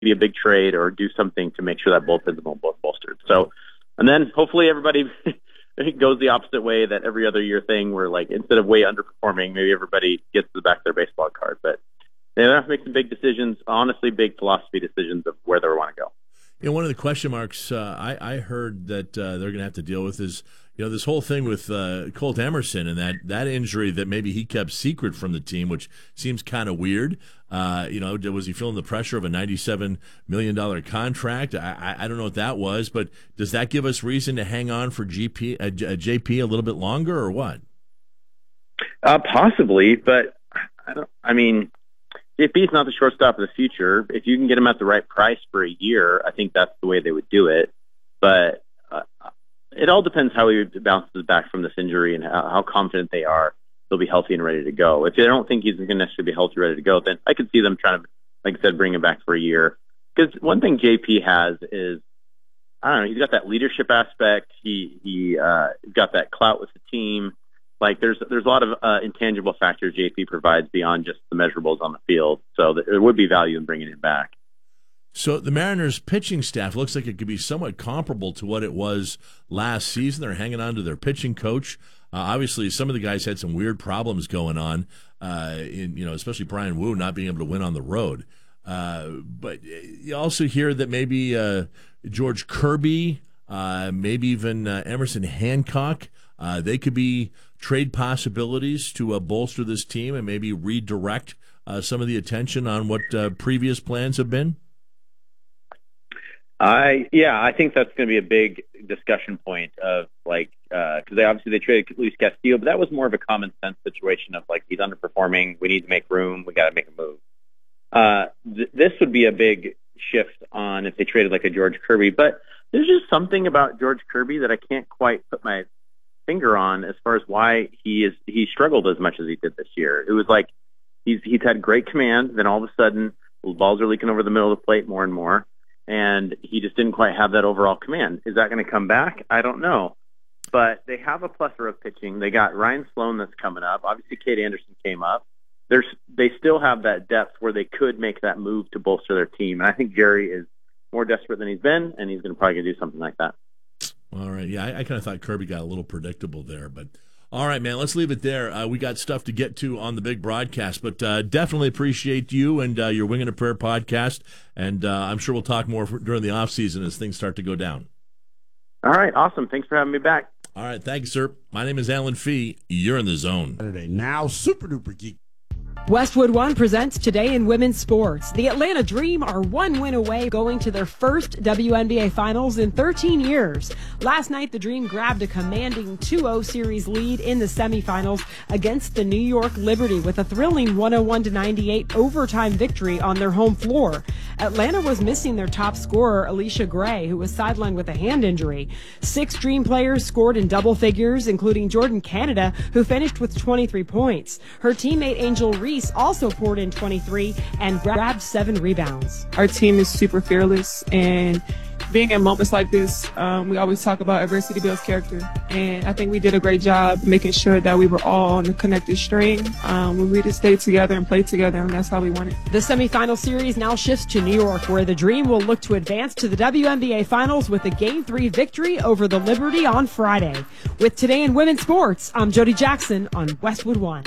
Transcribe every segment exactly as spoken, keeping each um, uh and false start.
maybe a big trade or do something to make sure that bullpen's both bolstered. So, and then hopefully everybody goes the opposite way, that every other year thing where, like, instead of way underperforming, maybe everybody gets to the back of their baseball card. But they have to make some big decisions, honestly, big philosophy decisions of where they want to go. You know, one of the question marks uh, I, I heard that uh, they're going to have to deal with is, you know, this whole thing with uh, Colt Emerson and that, that injury that maybe he kept secret from the team, which seems kind of weird. Uh, you know, was he feeling the pressure of a ninety-seven million dollars contract? I, I, I don't know what that was, but does that give us reason to hang on for G P, uh, J P a little bit longer or what? Uh, possibly, but I don't. I mean, J P's not the shortstop of the future. If you can get him at the right price for a year, I think that's the way they would do it. But uh, it all depends how he bounces back from this injury and how, how confident they are he'll be healthy and ready to go. If they don't think he's going to necessarily be healthy, ready to go, then I could see them trying to, like I said, bring him back for a year. Because one thing J P has is, I don't know, he's got that leadership aspect. He he uh, got that clout with the team. Like there's there's a lot of uh, intangible factors J P provides beyond just the measurables on the field. So there would be value in bringing him back. So the Mariners pitching staff looks like it could be somewhat comparable to what it was last season. They're hanging on to their pitching coach. Uh, obviously, some of the guys had some weird problems going on, uh, in you know, especially Brian Wu not being able to win on the road. Uh, but you also hear that maybe uh, George Kirby, uh, maybe even uh, Emerson Hancock, uh, they could be trade possibilities to uh, bolster this team and maybe redirect uh, some of the attention on what uh, previous plans have been. I yeah, I think that's going to be a big discussion point of like because uh, they obviously they traded Luis Castillo, but that was more of a common sense situation of like he's underperforming, we need to make room, we got to make a move. Uh, th- this would be a big shift on if they traded like a George Kirby, but there's just something about George Kirby that I can't quite put my finger on as far as why he is he struggled as much as he did this year. It was like he's he's had great command, then all of a sudden the balls are leaking over the middle of the plate more and more. And he just didn't quite have that overall command. Is that going to come back? I don't know. But they have a plethora of pitching. They got Ryan Sloan that's coming up. Obviously, Cade Anderson came up. There's, they still have that depth where they could make that move to bolster their team. And I think Jerry is more desperate than he's been, and he's going to probably do something like that. All right. Yeah, I, I kind of thought Kirby got a little predictable there. But all right, man, let's leave it there. Uh, we got stuff to get to on the big broadcast, but uh, definitely appreciate you and uh, your Wing and a Prayer podcast, and uh, I'm sure we'll talk more for, during the offseason as things start to go down. All right, awesome. Thanks for having me back. All right, thanks, sir. My name is Alan Fee. You're in the zone. Saturday, now Super Duper Geek. Westwood One presents Today in Women's Sports. The Atlanta Dream are one win away going to their first W N B A Finals in thirteen years. Last night, the Dream grabbed a commanding two oh series lead in the semifinals against the New York Liberty with a thrilling one oh one to ninety-eight overtime victory on their home floor. Atlanta was missing their top scorer, Alicia Gray, who was sidelined with a hand injury. Six Dream players scored in double figures, including Jordan Canada, who finished with twenty-three points. Her teammate Angel Reese also poured in twenty-three and grabbed seven rebounds. Our team is super fearless, and being in moments like this, um, we always talk about adversity builds character, and I think we did a great job making sure that we were all on the connected string. Um, we just stayed together and played together, and that's how we won it. The semifinal series now shifts to New York, where the Dream will look to advance to the W N B A Finals with a Game three victory over the Liberty on Friday. With Today in Women's Sports, I'm Jody Jackson on Westwood One.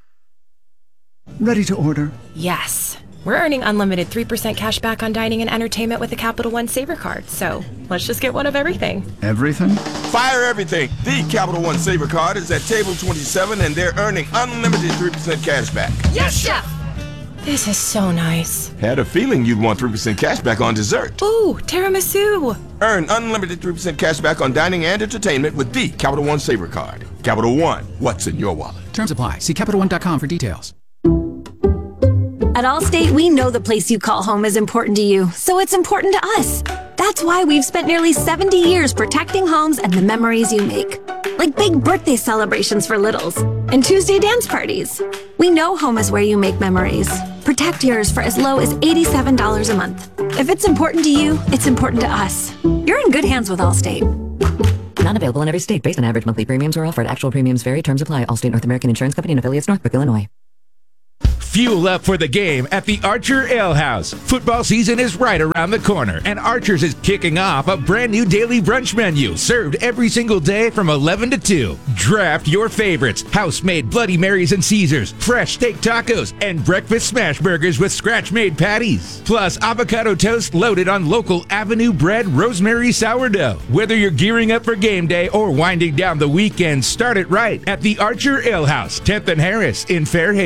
Ready to order? Yes. We're earning unlimited three percent cash back on dining and entertainment with the Capital One Saver Card, so let's just get one of everything. Everything? Fire everything! The Capital One Saver Card is at table twenty-seven, and they're earning unlimited three percent cash back. Yes, Chef! This is so nice. Had a feeling you'd want three percent cash back on dessert. Ooh, tiramisu! Earn unlimited three percent cash back on dining and entertainment with the Capital One Saver Card. Capital One, what's in your wallet? Terms apply. See Capital One dot com for details. At Allstate, we know the place you call home is important to you, so it's important to us. That's why we've spent nearly seventy years protecting homes and the memories you make. Like big birthday celebrations for littles and Tuesday dance parties. We know home is where you make memories. Protect yours for as low as eighty-seven dollars a month. If it's important to you, it's important to us. You're in good hands with Allstate. Not available in every state based on average monthly premiums or offered. Actual premiums vary. Terms apply. Allstate North American Insurance Company and affiliates, Northbrook, Illinois. Fuel up for the game at the Archer Ale House. Football season is right around the corner, and Archer's is kicking off a brand new daily brunch menu served every single day from eleven to two. Draft your favorites: house-made Bloody Marys and Caesars, fresh steak tacos, and breakfast smash burgers with scratch-made patties. Plus avocado toast loaded on local Avenue bread rosemary sourdough. Whether you're gearing up for game day or winding down the weekend, start it right at the Archer Ale House, tenth and Harris in Fairhaven.